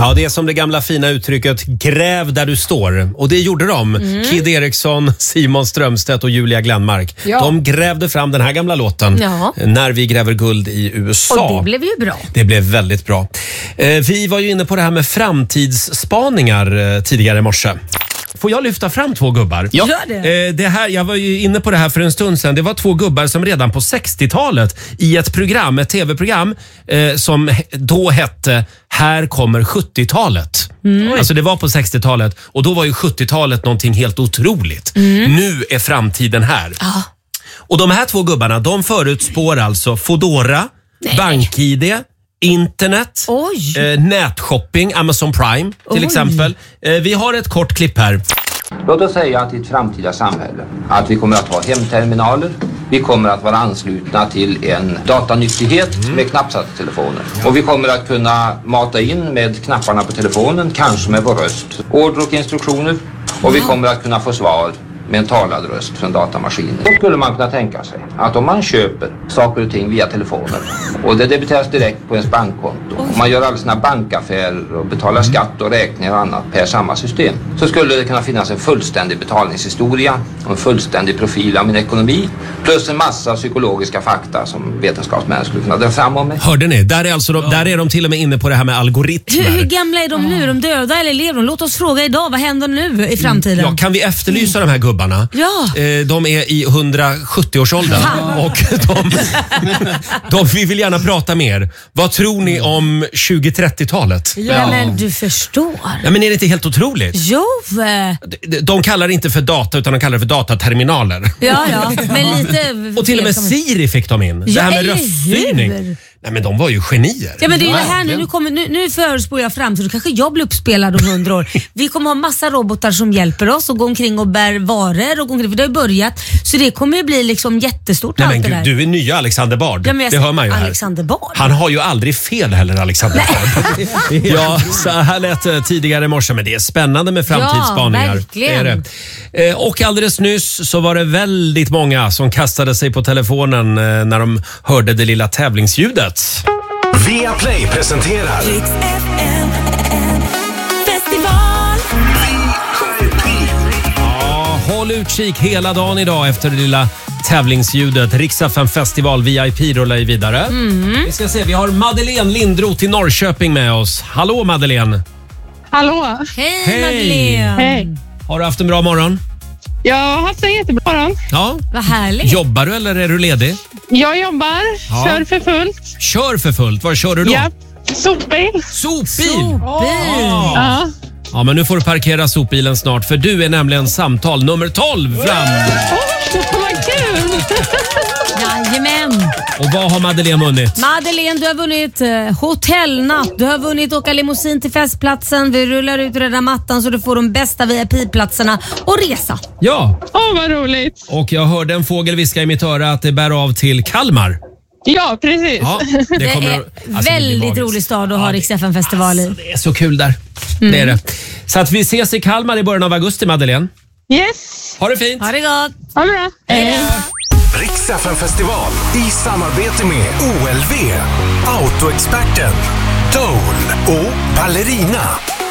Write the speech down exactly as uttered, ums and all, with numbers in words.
Ja, det är som det gamla fina uttrycket gräv där du står. Och det gjorde de. Mm. Kid Eriksson, Simon Strömstedt och Julia Glenmark. Ja. De grävde fram den här gamla låten ja. När vi gräver guld i U S A. Och det blev ju bra. Det blev väldigt bra. Eh, vi var ju inne på det här med framtidsspaningar eh, tidigare i morse. Får jag lyfta fram två gubbar? Ja. Gör det. Eh, det här, jag var ju inne på det här för en stund sedan. Det var två gubbar som redan på sextiotalet i ett program, ett tv-program eh, som då hette Här kommer sjuttiotalet. Mm. Alltså det var på sextiotalet och då var ju sjuttiotalet någonting helt otroligt. Mm. Nu är framtiden här. Ah. Och de här två gubbarna, de förutspår alltså Foodora, BankID, internet, eh, nätshopping, Amazon Prime till Oj. exempel. Eh, vi har ett kort klipp här. Låt oss säga att i ett framtida samhälle att vi kommer att ha hemterminaler. Vi kommer att vara anslutna till en datanyttighet mm. med knappsattelefoner. Och vi kommer att kunna mata in med knapparna på telefonen, kanske med vår röst, order och instruktioner. Och vi kommer att kunna få svar med en talad röst från datamaskinen. Då skulle man kunna tänka sig att om man köper saker och ting via telefonen och det debiteras direkt på ens bankkonto och man gör alla sina bankaffärer och betalar skatt och räkningar och annat per samma system, så skulle det kunna finnas en fullständig betalningshistoria och en fullständig profil av min ekonomi plus en massa psykologiska fakta som vetenskapsmän skulle kunna dra fram om mig. Hörde ni? Där är, alltså de, där är de till och med inne på det här med algoritmer. Hur, hur gamla är de nu? Är de döda eller lever de? Låt oss fråga idag, vad händer nu i framtiden? Ja, kan vi efterlysa mm. de här gubbarna? Ja. Eh, de är i hundrasjuttio-årsåldern och de, de, vi vill gärna prata mer. Vad tror ni om tjugo-trettiotalet? Ja, ja, men du förstår. Ja, men är det inte helt otroligt? Jo. De, de kallar det inte för data utan de kallar det för dataterminaler. Ja, ja. Men lite... Och till och med Siri fick de in. Ja, det här med röststyrning. Nej, men de var ju genier. Ja, men det är ju det här nu. Nu, kommer, nu, nu förutspår jag fram så kanske jag blir uppspelad om hundra år. Vi kommer ha massa robotar som hjälper oss och gå omkring och bär varor och gå omkring, för det har ju börjat. Så det kommer ju bli liksom jättestort. Nej, men gud, du är nya Alexander Bard. Ja, det hör man ju här. Alexander Bard. Han har ju aldrig fel heller, Alexander Bard. Ja, så här lät det tidigare i morse, men det är spännande med framtidsspaningar. Ja, verkligen. Det är det. Och alldeles nyss så var det väldigt många som kastade sig på telefonen när de hörde det lilla tävlingsljudet. Viaplay presenterar Rix F M Festival. Ja, håll utkik hela dagen idag efter det lilla tävlingsljudet. Rix F M Festival V I P rullar ju vidare. Mm. Vi ska se, vi har Madeleine Lindroth i Norrköping med oss. Hallå Madeleine. Hallå. Hej, Hej. Madeleine. Hej. Har du haft en bra morgon? Jag har haft en jättebra morgon. Ja. Vad härligt. Jobbar du eller är du ledig? Jag jobbar, ja. Kör för fullt. Kör för fullt? Var kör du då? Ja, sopbil. Sopbil? Sopbil. Oh. Ja. Ja, men nu får du parkera sopbilen snart för du är nämligen samtal nummer tolv fram. Oh, vad kul! Jajamän. Och vad har Madeleine vunnit? Madeleine, du har vunnit eh, hotellnatt. Du har vunnit åka limousin till festplatsen. Vi rullar ut röda mattan så du får de bästa V I P-platserna och resa. Ja. Åh, oh, vad roligt. Och jag hörde en fågel viska i mitt öra att det bär av till Kalmar. Ja, precis. Ja, det, det kommer är att, alltså, väldigt rolig stad att ha Rix F M-festival i. Alltså, det är så kul där. Mm. Det är det. Så att vi ses i Kalmar i början av augusti, Madeleine. Yes. Ha det fint. Ha det gott. Ha det bra. Hej. Rix F M Festival i samarbete med O L V, Autoexperten, Dole och Ballerina.